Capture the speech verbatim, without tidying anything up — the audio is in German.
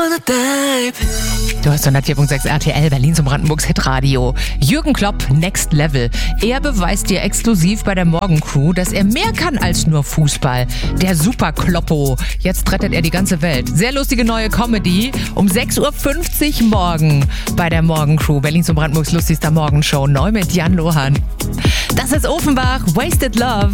Du hast hundertvier Komma sechs R T L, Berlin zum Brandenburgs Hitradio. Jürgen Klopp, Next Level. Er beweist dir exklusiv bei der Morgencrew, dass er mehr kann als nur Fußball. Der Super Kloppo. Jetzt rettet er die ganze Welt. Sehr lustige neue Comedy. Um sechs Uhr fünfzig morgen bei der Morgencrew. Berlin zum Brandenburgs lustigster Morgenshow. Neu mit Jan Lohan. Das ist Offenbach. Wasted Love.